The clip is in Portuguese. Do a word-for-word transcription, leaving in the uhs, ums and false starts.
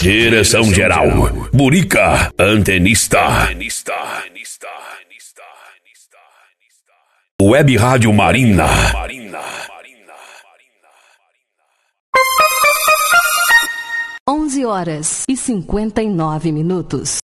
Direção geral, Murica, antenista. Web Rádio Marina. onze horas e cinquenta e nove minutos.